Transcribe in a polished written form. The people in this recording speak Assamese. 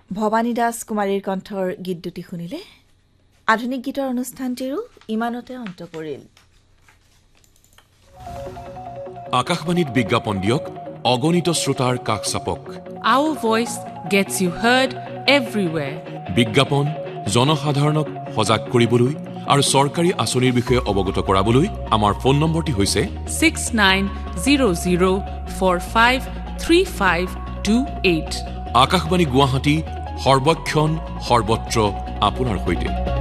ভৱানী দাস কুমাৰীৰ কণ্ঠৰ গীত দুটি শুনিলে আধুনিক গীতৰ অনুষ্ঠানটিৰো ইমানতে অন্ত পৰিল আকাশবাণীত বিজ্ঞাপন দিয়ক অগণিত শ্ৰোতাৰ কাষ চাপক Our voice gets you heard everywhere. বিজ্ঞাপন জনসাধাৰণক সজাগ কৰিবলৈ আৰু চৰকাৰী আঁচনিৰ বিষয়ে অৱগত কৰাবলৈ আমাৰ ফোন নম্বৰটি হৈছে 6900453528 আকাশবাণী গুৱাহাটী সৰ্বক্ষণ সৰ্বত্ৰ আপোনাৰ সৈতে